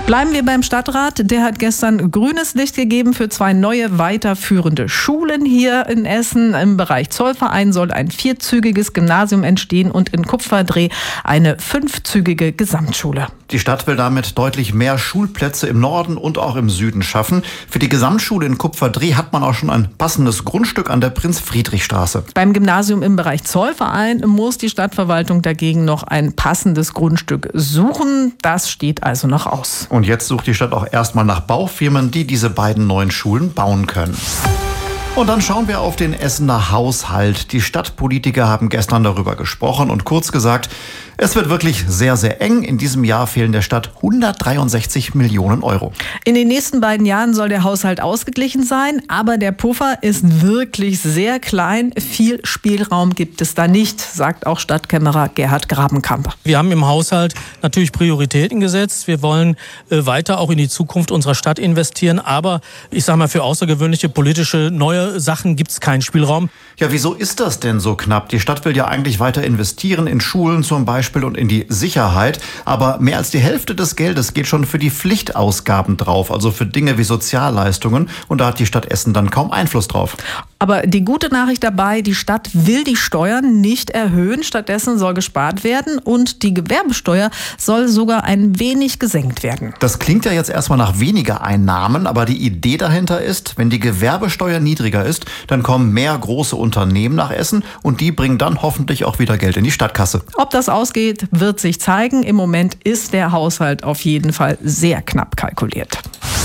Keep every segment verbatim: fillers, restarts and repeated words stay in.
Bleiben wir beim Stadtrat. Der hat gestern grünes Licht gegeben für zwei neue weiterführende Schulen hier in Essen. Im Bereich Zollverein soll ein vierzügiges Gymnasium entstehen und in Kupferdreh eine fünfzügige Gesamtschule. Die Stadt will damit deutlich mehr Schulplätze im Norden und auch im Süden schaffen. Für die Gesamtschule in Kupferdreh hat man auch schon ein passendes Grundstück an der Prinz-Friedrich-Straße. Beim Gymnasium im Bereich Zollverein muss die Stadtverwaltung dagegen noch ein passendes Grundstück suchen. Das steht also noch aus. Und jetzt sucht die Stadt auch erstmal nach Baufirmen, die diese beiden neuen Schulen bauen können. Und dann schauen wir auf den Essener Haushalt. Die Stadtpolitiker haben gestern darüber gesprochen und kurz gesagt, es wird wirklich sehr, sehr eng. In diesem Jahr fehlen der Stadt hundertdreiundsechzig Millionen Euro. In den nächsten beiden Jahren soll der Haushalt ausgeglichen sein, aber der Puffer ist wirklich sehr klein. Viel Spielraum gibt es da nicht, sagt auch Stadtkämmerer Gerhard Grabenkamp. Wir haben im Haushalt natürlich Prioritäten gesetzt. Wir wollen äh, weiter auch in die Zukunft unserer Stadt investieren. Aber ich sage mal, für außergewöhnliche politische neue Sachen gibt es keinen Spielraum. Ja, wieso ist das denn so knapp? Die Stadt will ja eigentlich weiter investieren in Schulen zum Beispiel und in die Sicherheit. Aber mehr als die Hälfte des Geldes geht schon für die Pflichtausgaben drauf, also für Dinge wie Sozialleistungen. Und da hat die Stadt Essen dann kaum Einfluss drauf. Aber die gute Nachricht dabei, die Stadt will die Steuern nicht erhöhen. Stattdessen soll gespart werden und die Gewerbesteuer soll sogar ein wenig gesenkt werden. Das klingt ja jetzt erstmal nach weniger Einnahmen, aber die Idee dahinter ist, wenn die Gewerbesteuer niedriger ist, dann kommen mehr große Unternehmen nach Essen und die bringen dann hoffentlich auch wieder Geld in die Stadtkasse. Ob das ausgeht, wird sich zeigen. Im Moment ist der Haushalt auf jeden Fall sehr knapp kalkuliert.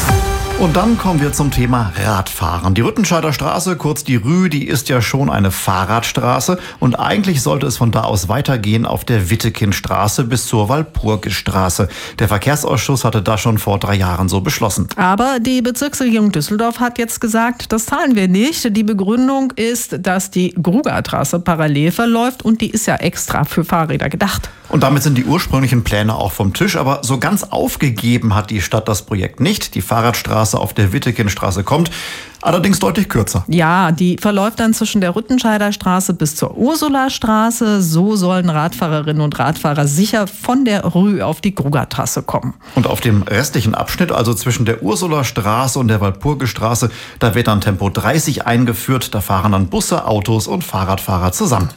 Und dann kommen wir zum Thema Radfahren. Die Rüttenscheider Straße, kurz die Rü, die ist ja schon eine Fahrradstraße und eigentlich sollte es von da aus weitergehen auf der Wittekindstraße bis zur Walpurgisstraße. Der Verkehrsausschuss hatte das schon vor drei Jahren so beschlossen. Aber die Bezirksregierung Düsseldorf hat jetzt gesagt, das zahlen wir nicht. Die Begründung ist, dass die Grugatrasse parallel verläuft und die ist ja extra für Fahrräder gedacht. Und damit sind die ursprünglichen Pläne auch vom Tisch, aber so ganz aufgegeben hat die Stadt das Projekt nicht. Die Fahrradstraße auf der Wittekindstraße kommt, allerdings deutlich kürzer. Ja, die verläuft dann zwischen der Rüttenscheider Straße bis zur Ursulastraße. So sollen Radfahrerinnen und Radfahrer sicher von der Rü auf die Grugatrasse kommen. Und auf dem restlichen Abschnitt, also zwischen der Ursulastraße und der Walpurgisstraße, da wird dann Tempo dreißig eingeführt. Da fahren dann Busse, Autos und Fahrradfahrer zusammen.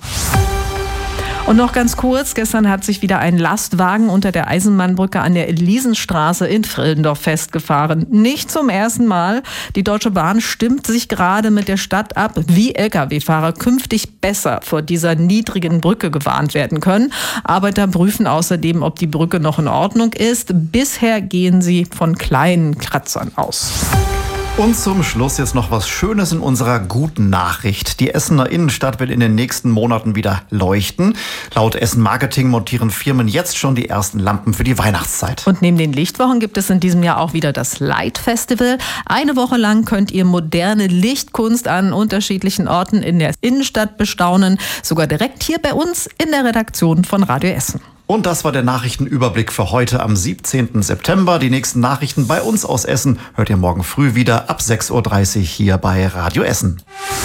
Und noch ganz kurz, gestern hat sich wieder ein Lastwagen unter der Eisenbahnbrücke an der Elisenstraße in Frillendorf festgefahren. Nicht zum ersten Mal. Die Deutsche Bahn stimmt sich gerade mit der Stadt ab, wie L K W-Fahrer künftig besser vor dieser niedrigen Brücke gewarnt werden können. Arbeiter prüfen außerdem, ob die Brücke noch in Ordnung ist. Bisher gehen sie von kleinen Kratzern aus. Und zum Schluss jetzt noch was Schönes in unserer guten Nachricht. Die Essener Innenstadt will in den nächsten Monaten wieder leuchten. Laut Essen Marketing montieren Firmen jetzt schon die ersten Lampen für die Weihnachtszeit. Und neben den Lichtwochen gibt es in diesem Jahr auch wieder das Light Festival. Eine Woche lang könnt ihr moderne Lichtkunst an unterschiedlichen Orten in der Innenstadt bestaunen. Sogar direkt hier bei uns in der Redaktion von Radio Essen. Und das war der Nachrichtenüberblick für heute am siebzehnten September. Die nächsten Nachrichten bei uns aus Essen hört ihr morgen früh wieder ab sechs Uhr dreißig hier bei Radio Essen.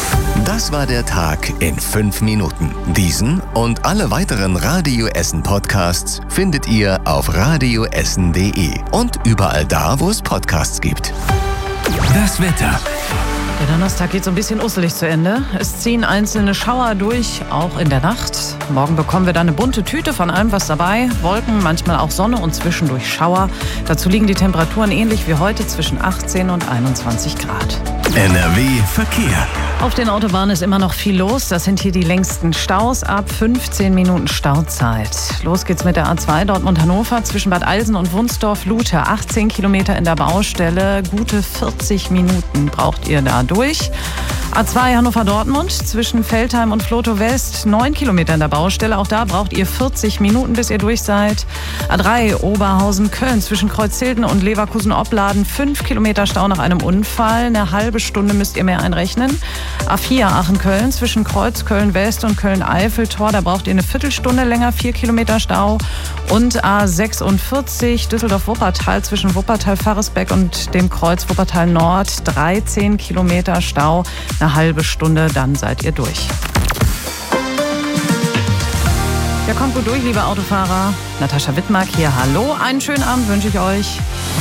Das war der Tag in fünf Minuten. Diesen und alle weiteren Radio Essen Podcasts findet ihr auf radioessen punkt de und überall da, wo es Podcasts gibt. Das Wetter. Der Donnerstag geht so ein bisschen usselig zu Ende. Es ziehen einzelne Schauer durch, auch in der Nacht. Morgen bekommen wir dann eine bunte Tüte von allem was dabei. Wolken, manchmal auch Sonne und zwischendurch Schauer. Dazu liegen die Temperaturen ähnlich wie heute zwischen achtzehn und einundzwanzig Grad. N R W Verkehr. Auf den Autobahnen ist immer noch viel los. Das sind hier die längsten Staus ab fünfzehn Minuten Stauzeit. Los geht's mit der A zwei Dortmund-Hannover zwischen Bad Eilsen und Wunsdorf-Lute. achtzehn Kilometer in der Baustelle. Gute vierzig Minuten braucht ihr da durch. A zwei Hannover-Dortmund zwischen Veltheim und Flotow West. neun Kilometer in der Baustelle. Auch da braucht ihr vierzig Minuten, bis ihr durch seid. A drei Oberhausen-Köln zwischen Kreuzhilden und Leverkusen-Opladen. fünf Kilometer Stau nach einem Unfall. Eine halbe Stunde müsst ihr mehr einrechnen. A vier Aachen-Köln zwischen Kreuz, Köln-West und Köln-Eiffeltor. Da braucht ihr eine Viertelstunde länger, vier Kilometer Stau. Und A sechsundvierzig Düsseldorf-Wuppertal zwischen Wuppertal-Faresbeck und dem Kreuz Wuppertal-Nord. dreizehn Kilometer Stau, eine halbe Stunde, dann seid ihr durch. Ja, kommt gut durch, liebe Autofahrer. Natascha Wittmark hier, hallo. Einen schönen Abend wünsche ich euch.